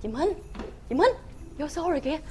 Chị Minh vô show rồi kìa.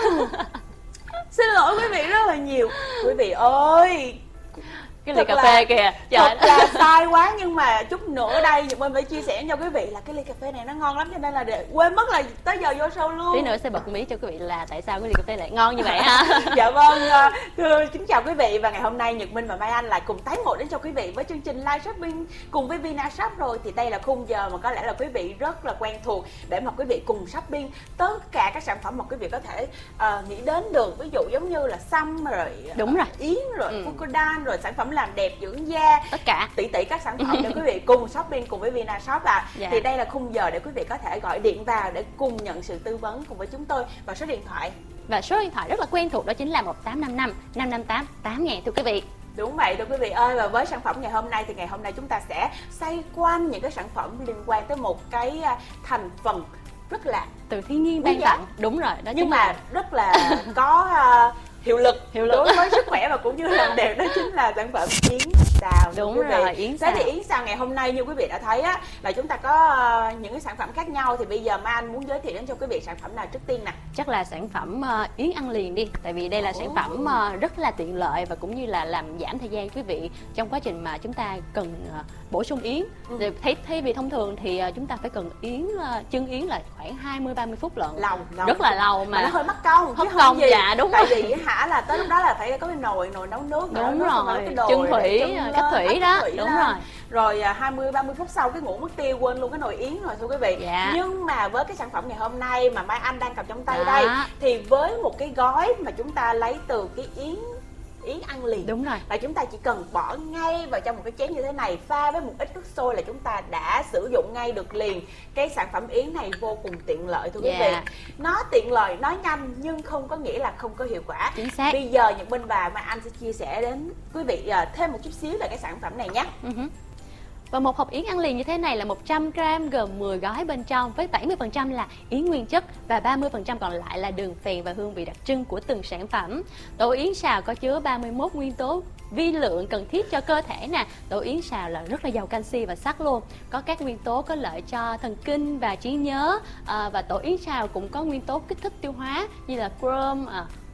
Xin lỗi quý vị rất là nhiều. Quý vị ơi, Cái ly cà phê kìa. Thật là sai quá, nhưng mà chút nữa đây Nhật Minh phải chia sẻ cho quý vị là cái ly cà phê này nó ngon lắm, cho nên là để quên mất là tới giờ vô show luôn. Tí nữa sẽ bật mí cho quý vị là tại sao cái ly cà phê lại ngon như vậy ha. Dạ vâng, thưa kính chào quý vị, và ngày hôm nay Nhật Minh và Mai Anh lại cùng tái ngộ đến cho quý vị với chương trình live shopping cùng với Vinashop rồi. Thì đây là khung giờ mà có lẽ là quý vị rất là quen thuộc để mà quý vị cùng shopping tất cả các sản phẩm mà quý vị có thể nghĩ đến được, ví dụ giống như là xăm rồi, đúng rồi, yến rồi, Fukudan rồi, sản phẩm làm đẹp dưỡng da, tất cả tỷ các sản phẩm để quý vị cùng shopping cùng với Vinashop ạ. Dạ. Thì đây là khung giờ để quý vị có thể gọi điện vào để cùng nhận sự tư vấn cùng với chúng tôi vào số điện thoại. Và số điện thoại rất là quen thuộc, đó chính là 1855 558 8000 thưa quý vị. Đúng vậy thưa quý vị ơi, và với sản phẩm ngày hôm nay thì ngày hôm nay chúng ta sẽ xoay quanh những cái sản phẩm liên quan tới một cái thành phần rất là từ thiên nhiên ban tặng. Đúng rồi, đó nhưng mà rất là có hiệu lực đối với sức khỏe và cũng như làm đẹp, đó chính là sản phẩm yến xào. Đúng rồi, yến xào. Thế thì yến xào ngày hôm nay như quý vị đã thấy á, là chúng ta có những cái sản phẩm khác nhau. Thì bây giờ Mai Anh muốn giới thiệu đến cho quý vị sản phẩm nào trước tiên nè? Chắc là sản phẩm yến ăn liền đi, tại vì đây là sản phẩm rất là tiện lợi và cũng như là làm giảm thời gian quý vị trong quá trình mà chúng ta cần bổ sung yến. Thay vì thông thường thì chúng ta phải cần chưng yến là khoảng 20-30 phút lận. Lâu rất là lâu mà nó hơi mất công. Dạ đúng tại rồi. Vì là tới lúc đó là phải có cái nồi nấu nước, đúng rồi, cái đồ chân thủy, cách thủy đó, đúng rồi. Rồi 20-30 phút sau cái ngủ mất tiêu, quên luôn cái nồi yến rồi thưa quý vị. Dạ. Nhưng mà với cái sản phẩm ngày hôm nay mà Mai Anh đang cầm trong tay đây, thì với một cái gói mà chúng ta lấy từ cái yến ăn liền, đúng rồi, là chúng ta chỉ cần bỏ ngay vào trong một cái chén như thế này, pha với một ít nước sôi là chúng ta đã sử dụng ngay được liền. Cái sản phẩm yến này vô cùng tiện lợi thưa quý vị. Nó tiện lợi, nói nhanh nhưng không có nghĩa là không có hiệu quả. Chính xác. Bây giờ Nhật Minh và Mai Anh sẽ chia sẻ đến quý vị thêm một chút xíu về cái sản phẩm này nhé. Và một hộp yến ăn liền như thế này là 100g gồm 10 gói bên trong, với 70% là yến nguyên chất và 30% còn lại là đường phèn và hương vị đặc trưng của từng sản phẩm. Tổ yến xào có chứa 31 nguyên tố vi lượng cần thiết cho cơ thể nè. Tổ yến xào là rất là giàu canxi và sắt luôn, có các nguyên tố có lợi cho thần kinh và trí nhớ. Và tổ yến xào cũng có nguyên tố kích thích tiêu hóa như là chrome.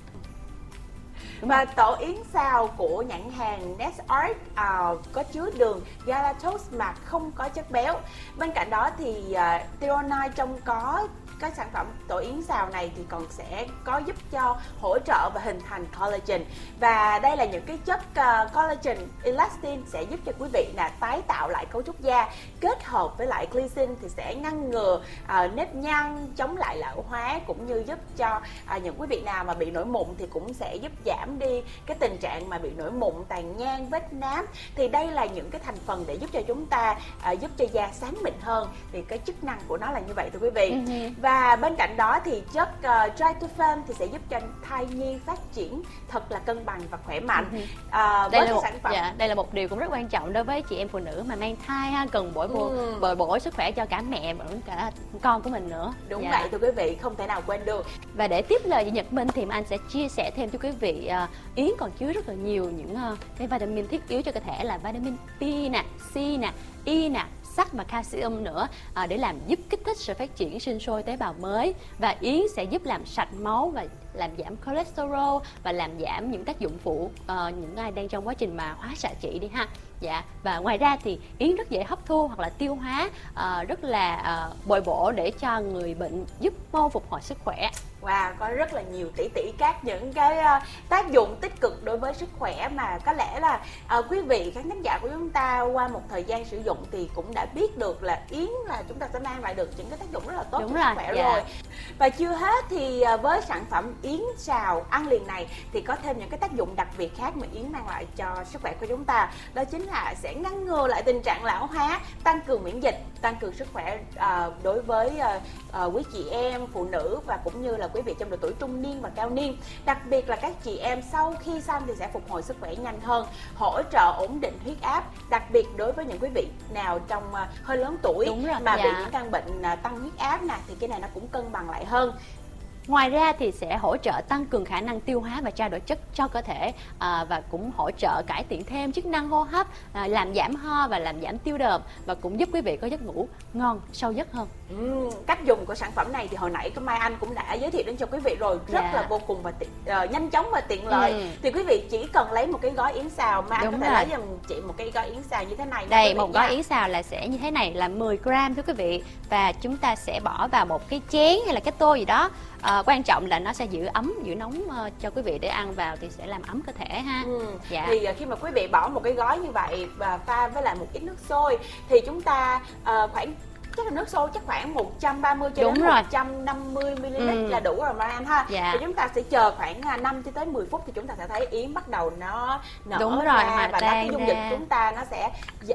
Và tổ yến xào của nhãn hàng NestArt có chứa đường galactose mà không có chất béo. Bên cạnh đó thì threonine trong có cái sản phẩm tổ yến xào này thì còn sẽ có giúp cho hỗ trợ và hình thành collagen. Và đây là những cái chất collagen, elastin sẽ giúp cho quý vị là tái tạo lại cấu trúc da, kết hợp với lại glycine thì sẽ ngăn ngừa nếp nhăn, chống lại lão hóa, cũng như giúp cho những quý vị nào mà bị nổi mụn thì cũng sẽ giúp giảm đi cái tình trạng mà bị nổi mụn, tàn nhang, vết nám. Thì đây là những cái thành phần để giúp cho chúng ta giúp cho da sáng mịn hơn, thì cái chức năng của nó là như vậy thưa quý vị. Và bên cạnh đó thì chất tryptophan thì sẽ giúp cho thai nhi phát triển thật là cân bằng và khỏe mạnh. Đây là một điều cũng rất quan trọng đối với chị em phụ nữ mà mang thai ha, cần bồi bổ sức khỏe cho cả mẹ và cả con của mình nữa. Đúng vậy thưa quý vị, không thể nào quên được. Và để tiếp lời cho Nhật Minh thì anh sẽ chia sẻ thêm cho quý vị yến còn chứa rất là nhiều những cái vitamin thiết yếu cho cơ thể, là vitamin B nè, C nè, E nè, sắt và calcium nữa, để làm giúp kích thích sự phát triển sinh sôi tế bào mới. Và yến sẽ giúp làm sạch máu và làm giảm cholesterol và làm giảm những tác dụng phụ những ai đang trong quá trình mà hóa xạ trị đi ha. Dạ, và ngoài ra thì yến rất dễ hấp thu hoặc là tiêu hóa, rất là bồi bổ để cho người bệnh, giúp mau phục hồi sức khỏe. Wow, có rất là nhiều tỷ các những cái tác dụng tích cực đối với sức khỏe mà có lẽ là quý vị khán thính giả của chúng ta qua một thời gian sử dụng thì cũng đã biết được là yến là chúng ta sẽ mang lại được những cái tác dụng rất là tốt cho sức khỏe rồi. Và chưa hết thì với sản phẩm yến xào ăn liền này thì có thêm những cái tác dụng đặc biệt khác mà yến mang lại cho sức khỏe của chúng ta. Đó chính là sẽ ngăn ngừa lại tình trạng lão hóa, tăng cường miễn dịch, tăng cường sức khỏe đối với quý chị em phụ nữ và cũng như là quý vị trong độ tuổi trung niên và cao niên. Đặc biệt là các chị em sau khi sanh thì sẽ phục hồi sức khỏe nhanh hơn, hỗ trợ ổn định huyết áp, đặc biệt đối với những quý vị nào trong hơi lớn tuổi mà bị những căn bệnh tăng huyết áp nè, thì cái này nó cũng cân bằng lại hơn. Ngoài ra thì sẽ hỗ trợ tăng cường khả năng tiêu hóa và trao đổi chất cho cơ thể, và cũng hỗ trợ cải thiện thêm chức năng hô hấp, làm giảm ho và làm giảm tiêu đờm, và cũng giúp quý vị có giấc ngủ ngon, sâu giấc hơn. Cách dùng của sản phẩm này thì hồi nãy Mai Anh cũng đã giới thiệu đến cho quý vị rồi, rất là vô cùng và nhanh chóng và tiện lợi. Thì quý vị chỉ cần lấy một cái gói yến xào, Mai Anh có thể lấy giùm chị một cái gói yến xào như thế này. Đây, một gói yến xào là sẽ như thế này, là 10 gram thưa quý vị, và chúng ta sẽ bỏ vào một cái chén hay là cái tô gì đó. Quan trọng là nó sẽ giữ ấm, giữ nóng cho quý vị để ăn vào thì sẽ làm ấm cơ thể ha. Thì khi mà quý vị bỏ một cái gói như vậy và pha với lại một ít nước sôi thì chúng ta khoảng chắc là nước sôi chắc khoảng 130 cho đến 150 ml là đủ rồi Mai Anh ha. Thì chúng ta sẽ chờ khoảng 5 cho tới 10 phút thì chúng ta sẽ thấy yến bắt đầu nó nở ra và cái dung dịch chúng ta nó sẽ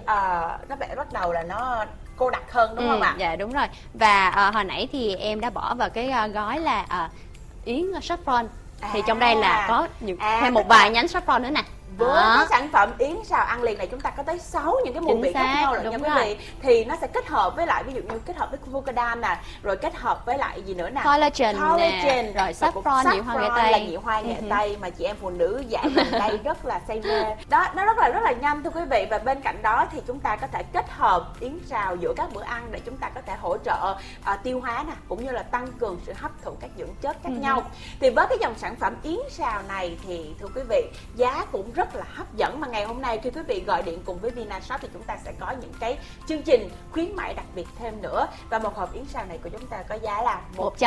nó bắt đầu là nó cô đặc hơn, đúng không ạ? Dạ đúng rồi. Và hồi nãy thì em đã bỏ vào cái gói là yến saffron. Thì trong đây là có thêm một vài nhánh saffron nữa nè. Với cái sản phẩm yến xào ăn liền này chúng ta có tới 6 những cái mùi vị khác nhau rồi nha quý vị. Thì nó sẽ kết hợp với lại ví dụ như kết hợp với Vucadam nè, rồi kết hợp với lại gì nữa nè, collagen nè, rồi saffron, nhụy hoa nghệ tây, là nhụy hoa nghệ tây mà chị em phụ nữ dạo gần đây rất là say mê. Đó, nó rất là nhanh thưa quý vị. Và bên cạnh đó thì chúng ta có thể kết hợp yến xào giữa các bữa ăn để chúng ta có thể hỗ trợ tiêu hóa nè, cũng như là tăng cường sự hấp thụ các dưỡng chất khác nhau. Thì với cái dòng sản phẩm yến xào này thì thưa quý vị, giá cũng rất là hấp dẫn, mà ngày hôm nay khi quý vị gọi điện cùng với Vinashop thì chúng ta sẽ có những cái chương trình khuyến mại đặc biệt thêm nữa. Và một hộp yến xào này của chúng ta có giá là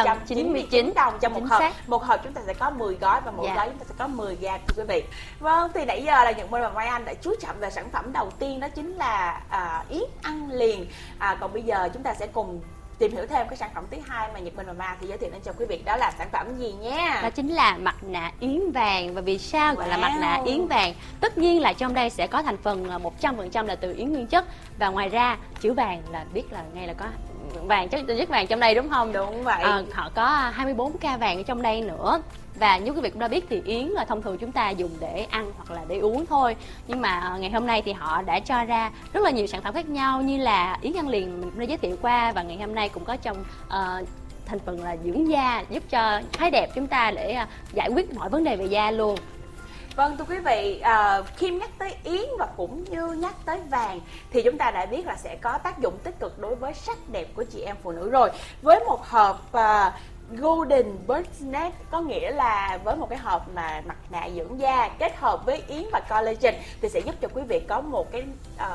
199 đồng cho một hộp. Một hộp chúng ta sẽ có 10 gói và mỗi gói chúng ta sẽ có 10 gram thưa quý vị. Vâng, thì nãy giờ là Nhật Minh và Mai Anh đã chú trọng về sản phẩm đầu tiên, đó chính là yến ăn liền. Còn bây giờ chúng ta sẽ cùng tìm hiểu thêm cái sản phẩm thứ hai mà Nhật Minh và Mai thì giới thiệu đến cho quý vị, đó là sản phẩm gì nhé? Đó chính là mặt nạ yến vàng. Và vì sao gọi là mặt nạ yến vàng? Tất nhiên là trong đây sẽ có thành phần 100% là từ yến nguyên chất, và ngoài ra chữ vàng là biết là ngay là có vàng, chất vàng trong đây, đúng không? Đúng vậy. Họ có 24K vàng ở trong đây nữa. Và như quý vị cũng đã biết thì yến là thông thường chúng ta dùng để ăn hoặc là để uống thôi. Nhưng mà ngày hôm nay thì họ đã cho ra rất là nhiều sản phẩm khác nhau, như là yến ăn liền mình cũng đã giới thiệu qua, và ngày hôm nay cũng có trong thành phần là dưỡng da, giúp cho thái đẹp chúng ta để giải quyết mọi vấn đề về da luôn. Vâng thưa quý vị, khi nhắc tới yến và cũng như nhắc tới vàng thì chúng ta đã biết là sẽ có tác dụng tích cực đối với sắc đẹp của chị em phụ nữ rồi. Với một hộp Golden Bird Net, có nghĩa là với một cái hộp mà mặt nạ dưỡng da kết hợp với yến và collagen thì sẽ giúp cho quý vị có một cái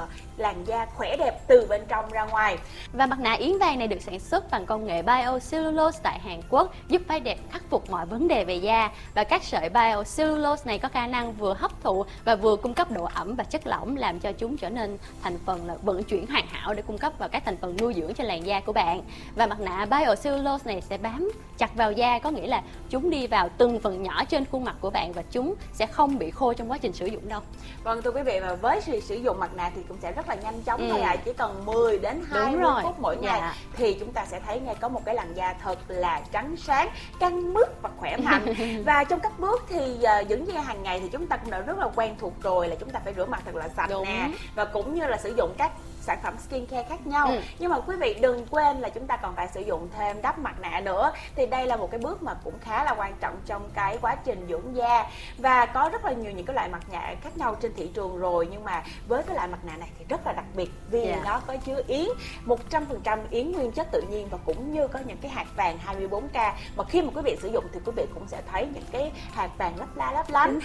làn da khỏe đẹp từ bên trong ra ngoài. Và mặt nạ yến vàng này được sản xuất bằng công nghệ biocellulose tại Hàn Quốc, giúp phái đẹp khắc phục mọi vấn đề về da. Và các sợi biocellulose này có khả năng vừa hấp thụ và vừa cung cấp độ ẩm và chất lỏng, làm cho chúng trở nên thành phần là vận chuyển hoàn hảo để cung cấp vào các thành phần nuôi dưỡng cho làn da của bạn. Và mặt nạ biocellulose này sẽ bám chặt vào da, có nghĩa là chúng đi vào từng phần nhỏ trên khuôn mặt của bạn và chúng sẽ không bị khô trong quá trình sử dụng đâu. Vâng thưa quý vị, và với sự sử dụng mặt nạ thì cũng sẽ rất là nhanh chóng thôi ạ. Chỉ cần 10 đến 20 phút mỗi ngày thì chúng ta sẽ thấy ngay có một cái làn da thật là trắng sáng, căng mướt và khỏe mạnh. Và trong các bước thì dưỡng da hàng ngày thì chúng ta cũng đã rất là quen thuộc rồi, là chúng ta phải rửa mặt thật là sạch nè, và cũng như là sử dụng các sản phẩm skincare khác nhau. Nhưng mà quý vị đừng quên là chúng ta còn phải sử dụng thêm đắp mặt nạ nữa. Thì đây là một cái bước mà cũng khá là quan trọng trong cái quá trình dưỡng da. Và có rất là nhiều những cái loại mặt nạ khác nhau trên thị trường rồi, nhưng mà với cái loại mặt nạ này thì rất là đặc biệt vì nó có chứa yến 100% yến nguyên chất tự nhiên, và cũng như có những cái hạt vàng 24K mà khi mà quý vị sử dụng thì quý vị cũng sẽ thấy những cái hạt vàng lấp la lấp lánh.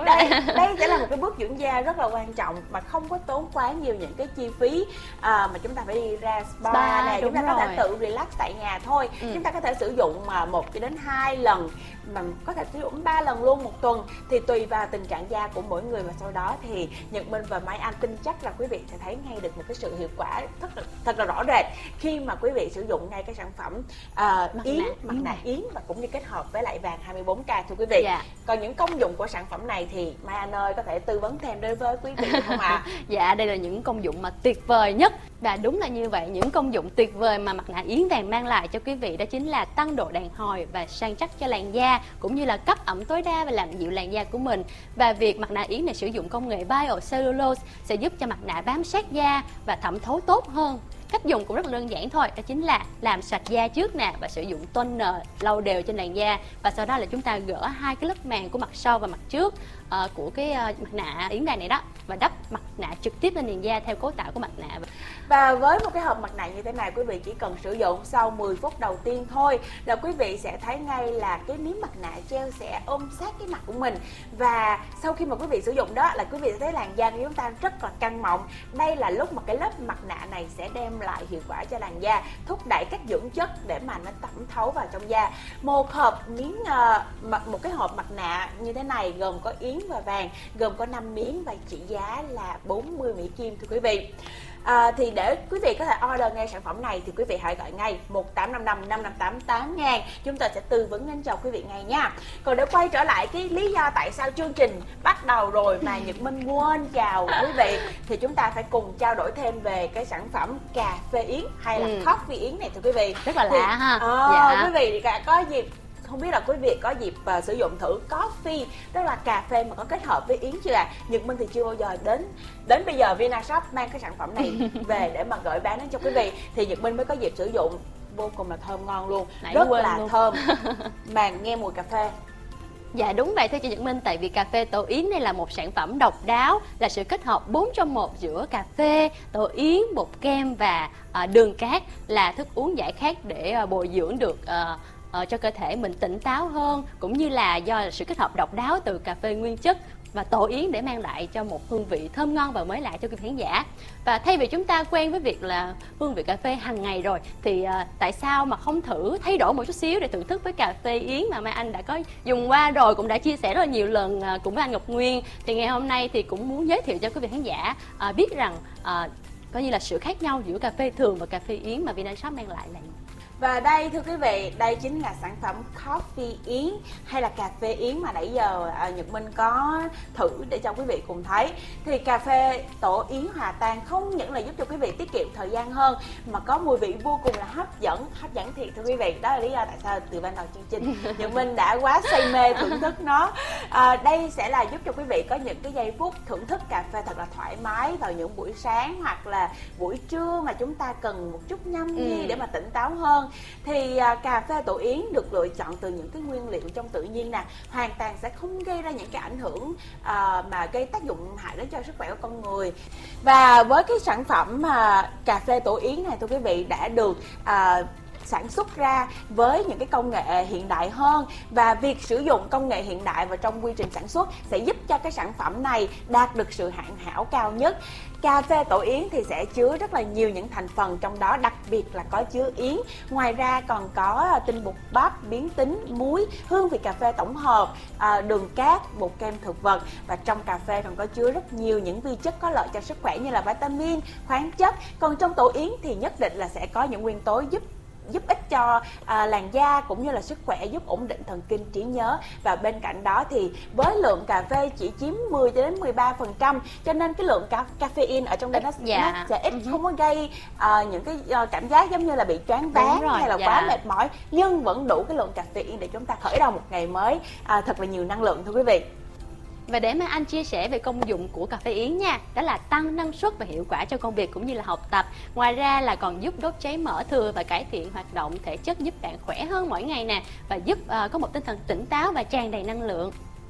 Đây sẽ là một cái bước dưỡng da rất là quan trọng mà không có tốn quá nhiều những cái chi phí mà chúng ta phải đi ra spa này, chúng ta có thể tự relax tại nhà thôi. Chúng ta có thể sử dụng 1 đến 2 lần, mà có thể sử dụng 3 lần luôn một tuần, thì tùy vào tình trạng da của mỗi người. Và sau đó thì Nhật Minh và Mai Anh tin chắc là quý vị sẽ thấy ngay được một cái sự hiệu quả thật là rõ rệt khi mà quý vị sử dụng ngay cái sản phẩm mặt nạ yến và cũng như kết hợp với lại vàng 24K thưa quý vị. Còn những công dụng của sản phẩm này thì Mai Anh ơi có thể tư vấn thêm đối với quý vị không ạ? Dạ, đây là những công dụng mà tuyệt vời nhất. Và đúng là như vậy, những công dụng tuyệt vời mà mặt nạ yến vàng mang lại cho quý vị đó chính là tăng độ đàn hồi và săn chắc cho làn da, cũng như là cấp ẩm tối đa và làm dịu làn da của mình. Và việc mặt nạ yến này sử dụng công nghệ biocellulose sẽ giúp cho mặt nạ bám sát da và thẩm thấu tốt hơn. Cách dùng cũng rất là đơn giản thôi, đó chính là làm sạch da trước nè và sử dụng toner lau đều trên làn da, và sau đó là chúng ta gỡ hai cái lớp màng của mặt sau và mặt trước của cái mặt nạ yến đài này đó, và đắp mặt nạ trực tiếp lên nền da theo cấu tạo của mặt nạ. Và với một cái hộp mặt nạ như thế này, quý vị chỉ cần sử dụng sau 10 phút đầu tiên thôi là quý vị sẽ thấy ngay là cái miếng mặt nạ gel sẽ ôm sát cái mặt của mình. Và sau khi mà quý vị sử dụng đó là quý vị sẽ thấy làn da của chúng ta rất là căng mọng. Đây là lúc mà cái lớp mặt nạ này sẽ đem lại hiệu quả cho làn da, thúc đẩy các dưỡng chất để mà nó thẩm thấu vào trong da. Một cái hộp mặt nạ như thế này gồm có yến và vàng, gồm có 5 miếng và trị giá là 40 Mỹ Kim thưa quý vị. Thì để quý vị có thể order ngay sản phẩm này thì quý vị hãy gọi ngay 1855 5588 ngàn. Chúng tôi sẽ tư vấn đến cho quý vị ngay nha. Còn để quay trở lại cái lý do tại sao chương trình bắt đầu rồi mà Nhật Minh quên chào quý vị, thì chúng ta phải cùng trao đổi thêm về cái sản phẩm cà phê yến hay là coffee yến này thưa quý vị. Rất là lạ ha. Dạ. Quý vị có dịp không biết là quý vị có dịp sử dụng thử coffee, tức là cà phê mà có kết hợp với yến chưa ạ? Nhật Minh thì chưa bao giờ đến bây giờ Vinashop mang cái sản phẩm này về để mà gửi bán đến cho quý vị, thì Nhật Minh mới có dịp sử dụng, vô cùng là thơm ngon luôn, rất là thơm mà nghe mùi cà phê. Dạ đúng vậy thưa chị Nhật Minh, tại vì cà phê tổ yến này là một sản phẩm độc đáo, là sự kết hợp 4 trong 1 giữa cà phê, tổ yến, bột kem và đường cát, là thức uống giải khát để bồi dưỡng được cho cơ thể mình tỉnh táo hơn, cũng như là do sự kết hợp độc đáo từ cà phê nguyên chất và tổ yến để mang lại cho một hương vị thơm ngon và mới lạ cho quý khán giả. Và thay vì chúng ta quen với việc là hương vị cà phê hàng ngày rồi, thì tại sao mà không thử thay đổi một chút xíu để thưởng thức với cà phê yến mà Mai Anh đã có dùng qua rồi, cũng đã chia sẻ rất là nhiều lần cùng với anh Ngọc Nguyên. Thì ngày hôm nay thì cũng muốn giới thiệu cho quý vị khán giả biết rằng coi như là sự khác nhau giữa cà phê thường và cà phê yến mà Vinashop mang lại là. Và đây thưa quý vị, đây chính là sản phẩm coffee yến hay là cà phê yến mà nãy giờ Nhật Minh có thử để cho quý vị cùng thấy. Thì cà phê tổ yến hòa tan không những là giúp cho quý vị tiết kiệm thời gian hơn mà có mùi vị vô cùng là hấp dẫn thiệt thưa quý vị. Đó là lý do tại sao từ ban đầu chương trình Nhật Minh đã quá say mê thưởng thức nó. Đây sẽ là giúp cho quý vị có những cái giây phút thưởng thức cà phê thật là thoải mái vào những buổi sáng hoặc là buổi trưa mà chúng ta cần một chút nhâm nhi để mà tỉnh táo hơn. Thì cà phê tổ yến được lựa chọn từ những cái nguyên liệu trong tự nhiên nè, hoàn toàn sẽ không gây ra những cái ảnh hưởng mà gây tác dụng hại đến cho sức khỏe của con người. Và với cái sản phẩm cà phê tổ yến này thưa quý vị đã được sản xuất ra với những cái công nghệ hiện đại hơn, và việc sử dụng công nghệ hiện đại vào trong quy trình sản xuất sẽ giúp cho cái sản phẩm này đạt được sự hoàn hảo cao nhất. Cà phê tổ yến thì sẽ chứa rất là nhiều những thành phần, trong đó đặc biệt là có chứa yến. Ngoài ra còn có tinh bột bắp, biến tính, muối, hương vị cà phê tổng hợp, đường cát, bột kem thực vật. Và trong cà phê còn có chứa rất nhiều những vi chất có lợi cho sức khỏe như là vitamin, khoáng chất. Còn trong tổ yến thì nhất định là sẽ có những nguyên tố giúp ích cho làn da cũng như là sức khỏe, giúp ổn định thần kinh, trí nhớ. Và bên cạnh đó thì với lượng cà phê chỉ chiếm 10 đến 13%, cho nên cái lượng caffeine ở trong đây nó sẽ ít, không có gây những cái cảm giác giống như là bị choáng váng hay là quá mệt mỏi, nhưng vẫn đủ cái lượng caffeine để chúng ta khởi đầu một ngày mới thật là nhiều năng lượng thưa quý vị. Và để mà anh chia sẻ về công dụng của cà phê yến nha, đó là tăng năng suất và hiệu quả cho công việc cũng như là học tập. Ngoài ra là còn giúp đốt cháy mỡ thừa và cải thiện hoạt động thể chất, giúp bạn khỏe hơn mỗi ngày nè, và giúp có một tinh thần tỉnh táo và tràn đầy năng lượng.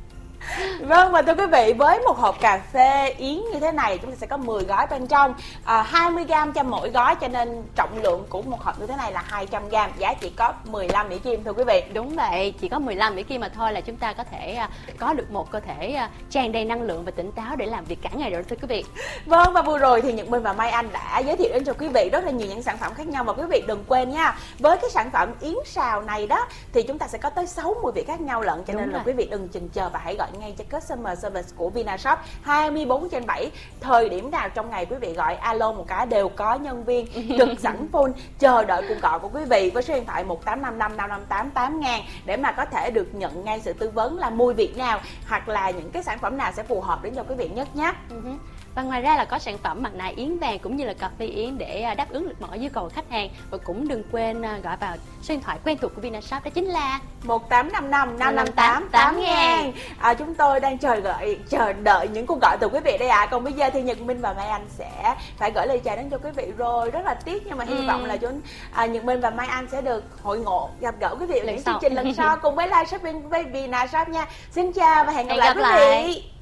Vâng, và thưa quý vị, với một hộp cà phê yến như thế này chúng ta sẽ có 10 gói bên trong, 20g cho mỗi gói, cho nên trọng lượng của một hộp như thế này là 200g, giá chỉ có 15 Mỹ Kim thưa quý vị. Đúng vậy, chỉ có 15 Mỹ Kim mà thôi là chúng ta có thể có được một cơ thể tràn đầy năng lượng và tỉnh táo để làm việc cả ngày rồi thưa quý vị. Vâng, và vừa rồi thì Nhật Minh và Mai Anh đã giới thiệu đến cho quý vị rất là nhiều những sản phẩm khác nhau, và quý vị đừng quên nha, với cái sản phẩm yến xào này đó thì chúng ta sẽ có tới 6 mùi vị khác nhau lận, cho nên là quý vị đừng chần chờ và hãy gọi ngay cho customer service của Vinashop 24/7. Thời điểm nào trong ngày quý vị gọi alo một cái đều có nhân viên trực sẵn phone chờ đợi cuộc gọi của quý vị với số điện thoại 1855 5588 ngàn để mà có thể được nhận ngay sự tư vấn là mùi vị nào hoặc là những cái sản phẩm nào sẽ phù hợp đến cho quý vị nhất nhé. Và ngoài ra là có sản phẩm mặt nạ yến vàng cũng như là cà phê yến để đáp ứng được mọi nhu cầu của khách hàng. Và cũng đừng quên gọi vào số điện thoại quen thuộc của Vinashop, đó chính là 1855 558 8000. Chúng tôi đang chờ đợi những cuộc gọi từ quý vị đây ạ. Còn bây giờ thì Nhật Minh và Mai Anh sẽ phải gửi lời chào đến cho quý vị rồi. Rất là tiếc nhưng mà hy vọng là Nhật Minh và Mai Anh sẽ được hội ngộ gặp gỡ quý vị ở những chương trình lần sau cùng với live shopping với Vinashop nha. Xin chào và hẹn gặp lại quý vị.